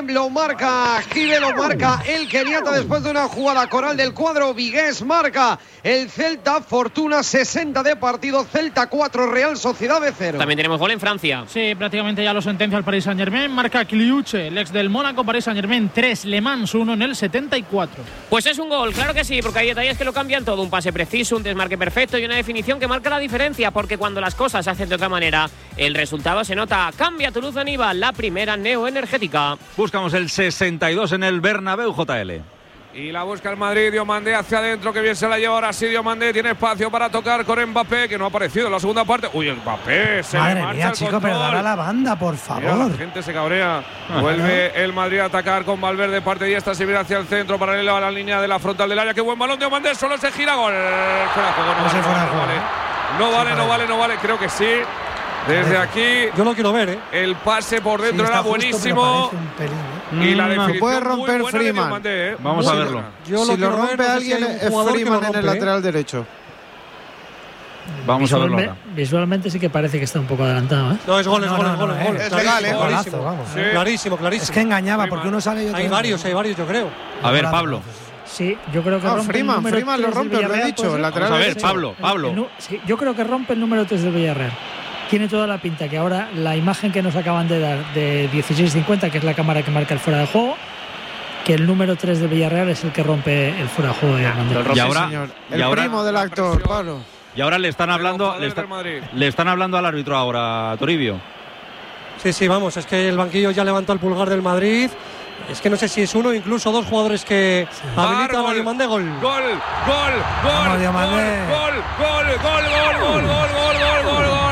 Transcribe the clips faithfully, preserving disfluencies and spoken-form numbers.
También lo marca Gibe, lo marca el keniata después de una jugada coral del cuadro vigués. Marca el Celta, Fortuna, sesenta de partido, Celta cuatro, Real Sociedad de cero. También tenemos gol en Francia. Sí, prácticamente ya lo sentencia el Paris Saint-Germain. Marca Kliuche, el ex del Mónaco. Paris Saint-Germain tres, Le Mans uno en el setenta y cuatro. Pues es un gol, claro que sí, porque hay detalles que lo cambian todo. Un pase preciso, un desmarque perfecto y una definición que marca la diferencia, porque cuando las cosas se hacen de otra manera, el resultado se nota. Cambia Toulouse-Niva, la primera neoenergética. Buscamos el sesenta y dos en el Bernabéu, J L. Y la busca el Madrid, Diomandé hacia adentro, que bien se la lleva ahora sí Diomandé, tiene espacio para tocar con Mbappé, que no ha aparecido en la segunda parte. Uy, Mbappé, se Madre le marcha mía, el chico, control. perdona la banda, por favor. Mira, la gente se cabrea. Ah, Vuelve ¿no? el Madrid a atacar con Valverde, parte diestra, se viene hacia el centro, paralelo a la línea de la frontal del área. Qué buen balón, Diomandé, solo se gira, gol. Fuera de juego, no, No vale, se fuera de no juego, vale. ¿eh? No vale, Sí, no vale, no vale, creo que sí. Desde aquí, yo lo quiero ver, ¿eh? El pase por dentro Sí, era está justo, buenísimo. pero parece un pelín, ¿eh? Y la Mm, definición puede muy romper buena de Freeman. Diomandé, ¿eh? Vamos Muy a verlo. buena. Yo si lo quiero ver, rompe no sé si alguien, hay un es jugador que lo Freeman en el rompe, ¿eh? lateral derecho. Vamos a verlo ahora. Visualmente sí que parece que está un poco adelantado, ¿eh? No, es gol, es No, gol, no, es gol, no, es eh. gol. Es legal, ¿eh? Clarísimo, Vamos, Sí. clarísimo, clarísimo. Es que engañaba, porque uno sale y otro Hay no. varios, hay varios, yo creo. A ver, Pablo. Sí, yo creo que No, rompe Freeman, el número Freeman lo tres del rompe, lo he Villarreal, dicho, ¿puede ser? el lateral Vamos a ver, derecho. Pablo, El- Pablo. el nu- sí, yo creo que rompe el número tres del Villarreal. Tiene toda la pinta que ahora la imagen que nos acaban de dar de dieciséis cincuenta, que es la cámara que marca el fuera de juego, que el número tres del Villarreal es el que rompe el fuera de juego de Armando. Y ahora, Señor. y El ahora, primo del actor, Pablo. y ahora le están hablando, Jugadores le, está- del Madrid. le están hablando al árbitro ahora, a Toribio. Sí, sí, vamos, es que el banquillo ya levantó el pulgar del Madrid. Es que no sé si es uno, incluso dos jugadores que habilitan Gol. a Diomandé, gol. Gol, gol, gol, Vamos, gol, Diomandé. gol, gol, gol, gol, gol, gol, gol, gol, gol, gol.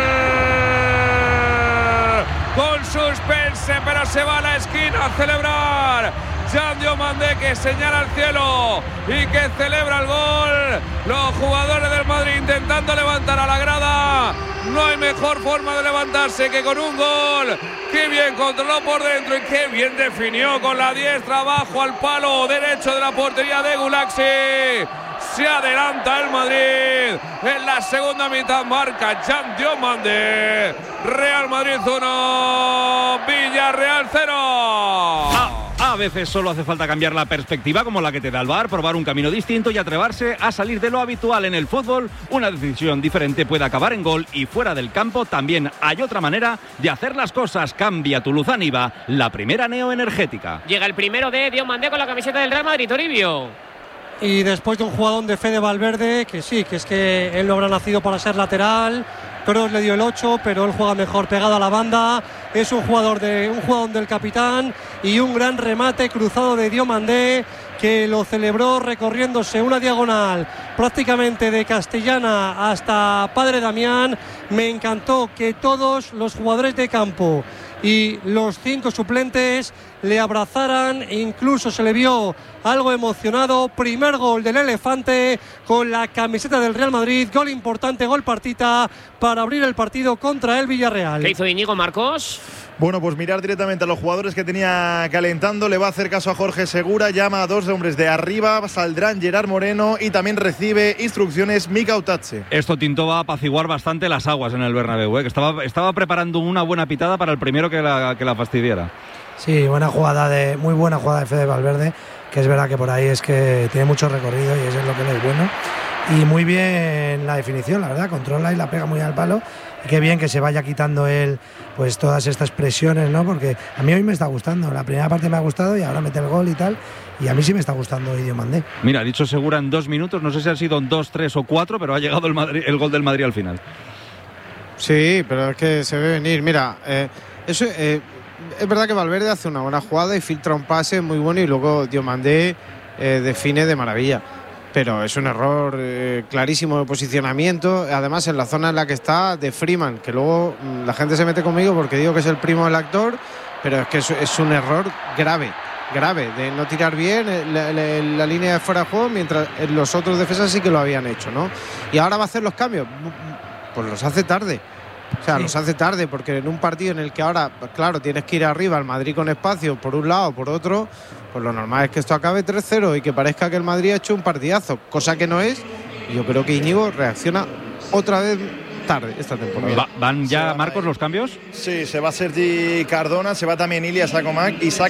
Con suspense, pero se va a la esquina a celebrar. Jan Diomandé, que señala al cielo y que celebra el gol. Los jugadores del Madrid intentando levantar a la grada. No hay mejor forma de levantarse que con un gol. Qué bien controló por dentro y qué bien definió con la diestra abajo al palo derecho de la portería de Gulaxi. Se adelanta el Madrid. En la segunda mitad marca Jan Diomandé. Real Madrid uno, Villarreal cero. A, a veces solo hace falta cambiar la perspectiva, como la que te da el V A R, probar un camino distinto y atreverse a salir de lo habitual en el fútbol. Una decisión diferente puede acabar en gol, y fuera del campo también hay otra manera de hacer las cosas. Cambia Toulouse-Niva, la primera neoenergética. Llega el primero de Diomandé con la camiseta del Real Madrid, Toribio. Y después de un jugadón de Fede Valverde, que sí, que es que él no habrá nacido para ser lateral. Kroos le dio el ocho, pero él juega mejor pegado a la banda. Es un jugador de un jugador del capitán y un gran remate cruzado de Diomandé, que lo celebró recorriéndose una diagonal prácticamente de Castellana hasta Padre Damián. Me encantó que todos los jugadores de campo y los cinco suplentes le abrazaran, incluso se le vio algo emocionado. Primer gol del Elefante con la camiseta del Real Madrid, gol importante, gol partita para abrir el partido contra el Villarreal. ¿Qué hizo Íñigo, Marcos? Bueno, pues mirar directamente a los jugadores que tenía calentando. Le va a hacer caso a Jorge Segura, llama a dos hombres de arriba, saldrán Gerard Moreno y también recibe instrucciones Mika Utache. Esto Tinto va a apaciguar bastante las aguas en el Bernabéu, ¿eh? que estaba, estaba preparando una buena pitada para el primero que la, que la fastidiara. Sí, buena jugada de, muy buena jugada de Fede Valverde, que es verdad que por ahí es que tiene mucho recorrido y eso es lo que le es bueno. Y muy bien la definición, la verdad, controla y la pega muy al palo. Y qué bien que se vaya quitando él pues todas estas presiones, ¿no? Porque a mí hoy me está gustando. La primera parte me ha gustado y ahora mete el gol y tal. Y a mí sí me está gustando Diomandé. Mira, dicho Segura en dos minutos, no sé si han sido en dos, tres o cuatro, pero ha llegado el, Madrid, el gol del Madrid al final. Sí, pero es que se ve venir. Mira, eh, eso, eh, es verdad que Valverde hace una buena jugada y filtra un pase muy bueno y luego Diomandé eh, define de maravilla. Pero es un error eh, clarísimo de posicionamiento, además en la zona en la que está de Freeman, que luego mmm, la gente se mete conmigo porque digo que es el primo del actor, pero es que es, es un error grave, grave, de no tirar bien la, la, la línea de fuera de juego, mientras los otros defensas sí que lo habían hecho, ¿no? Y ahora va a hacer los cambios, pues los hace tarde. O sea, sí. los hace tarde, porque en un partido en el que ahora, claro, tienes que ir arriba al Madrid con espacio por un lado, por otro, pues lo normal es que esto acabe tres cero y que parezca que el Madrid ha hecho un partidazo, cosa que no es. Y yo creo que Íñigo reacciona otra vez tarde esta temporada. Va, ¿Van ya, Marcos, los cambios? Sí, se va Sergi Cardona, se va también Ilias Akomak y saca